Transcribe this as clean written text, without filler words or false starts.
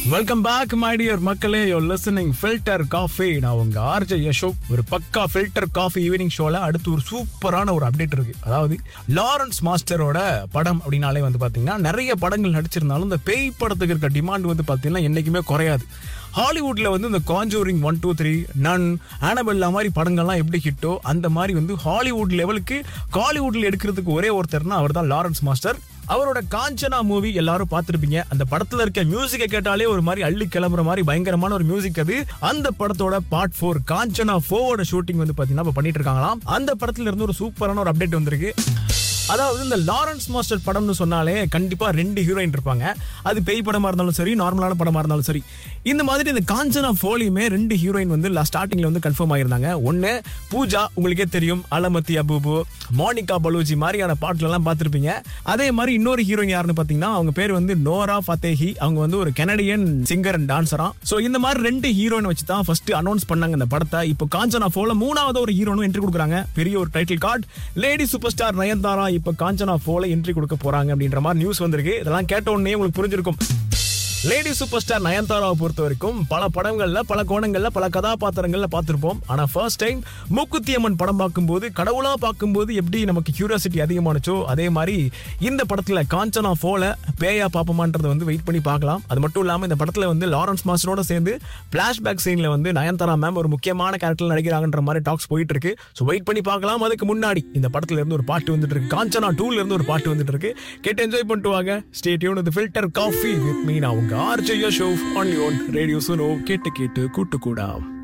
Welcome back my dear மக்களே, your listening filter coffee. நான் உங்க ஆர்ஜே யசோக். ஒரு பக்கா ஃபில்டர் காஃபி ஈவினிங் ஷோல அடுத்து ஒரு சூப்பரான ஒரு அப்டேட் இருக்கு. அதாவது லாரன்ஸ் மாஸ்டரோட படம் அப்படின்னாலே வந்து பாத்தீங்கன்னா நிறைய படங்கள் நடிச்சிருந்தாலும் இந்த பேய் படத்துக்கு இருக்க டிமாண்ட் வந்து பாத்தீங்கன்னா என்னைக்குமே குறையாது. ஹாலிவுட்ல வந்து இந்த காஞ்சூரிங் 1, 2, 3, நன், ஆனபெல்லா மாதிரி படங்கள்லாம் எப்படி ஹிட்டோ அந்த மாதிரி வந்து ஹாலிவுட் லெவலுக்கு காலிவுட்ல எடுக்கிறதுக்கு ஒரே ஒருத்தர்னா அவர் தான் லாரன்ஸ் மாஸ்டர். அவரோட காஞ்சனா மூவி எல்லாரும் பார்த்திருப்பீங்க. அந்த படத்துல இருக்க மியூசிக்கை கேட்டாலே ஒரு மாதிரி அள்ளி கிளம்புற மாதிரி பயங்கரமான ஒரு மியூசிக் அது. அந்த படத்தோட பார்ட் 4 காஞ்சனா 4 ஷூட்டிங் வந்து பாத்தீங்கன்னா இப்ப பண்ணிட்டு இருக்காங்களாம். அந்த படத்துல இருந்து ஒரு சூப்பரான ஒரு அப்டேட் வந்திருக்கு. அதாவது இந்த லாரன்ஸ் மாஸ்டர் படம்னு சொன்னாலே கண்டிப்பா 2 ஹீரோயின் இருப்பாங்க. அது பேய் படமா இருந்தாலும் சரி, நார்மலான படமா இருந்தாலும் சரி. இந்த மாதிரி இந்த காஞ்சனா 4லயுமே 2 ஹீரோயின் வந்து ஸ்டார்டிங்ல வந்து கன்ஃபார்ம் ஆயிருந்தாங்க. ஒன்னு பூஜா, உங்களுக்கே தெரியும், அலமத்தி அபூபு, மோனிகா பலூஜி மாதிரியான பாட்டுல எல்லாம் பார்த்திருப்பீங்க. அதே மாதிரி இன்னொரு ஹீரோயின் யாருன்னு பாத்தீங்கன்னா அவங்க பேர் வந்து நோரா ஃபத்தேஹி. அவங்க வந்து ஒரு கனடியன் சிங்கர் அண்ட் டான்சரா. சோ இந்த மாதிரி 2 ஹீரோயின் வச்சு தான் ஃபர்ஸ்ட் அனௌன்ஸ் பண்ணாங்க இந்த படத்தை. இப்போ காஞ்சனா 4ல 3வது ஒரு ஹீரோனும் என்ட்ரி கொடுக்குறாங்க. பெரிய ஒரு title card. Lady super star Nayanthara இப்ப காஞ்சனா 4ல என்ட்ரி கொடுக்க போறாங்க அப்படின்ற மாதிரி நியூஸ் வந்திருக்கு. இதெல்லாம் கேட்ட உடனே உங்களுக்கு புரிஞ்சிருக்கும். லேடி சூப்பர் ஸ்டார் நயன்தாராவை பொறுத்த வரைக்கும் பல படங்கள்ல, பல கோணங்கள்ல, பல கதாபாத்திரங்கள்ல பார்த்திருப்போம். ஆனா ஃபர்ஸ்ட் டைம் மூக்குத்தி அம்மன் படம் பார்க்கும்போது, கடவுளா பார்க்கும்போது எப்படி நமக்கு கியூரியாசிட்டி அதிகமானுச்சோ அதே மாதிரி இந்த படத்துல காஞ்சனா 4ல பேயா பாப்பமான்றதை வந்து வெயிட் பண்ணி பார்க்கலாம். அது மட்டும் இல்லாம இந்த படத்துல வந்து லாரன்ஸ் மாஸ்டரோட சேர்ந்து பிளாஷ்பேக் சீன்ல வந்து நயன்தாரா மேம் ஒரு முக்கியமான கேரக்டர் நடிக்கிறாங்கன்ற மாதிரி டாக்ஸ் போயிட்டு இருக்கு. ஸோ வெயிட் பண்ணி பார்க்கலாம். அதுக்கு முன்னாடி இந்த படத்துல இருந்து ஒரு பாட்டு வந்துட்டு இருக்கு. காஞ்சனா 2ல இருந்து ஒரு பாட்டு வந்துட்டு இருக்கு. கேட்டு என்ஜாய் பண்ணிட்டு வாங்க. Stay tune with filter coffee with me. நான் உங்க RJ யசோக் only on Radio Suno. கேட்டு கூட்டு கூடா.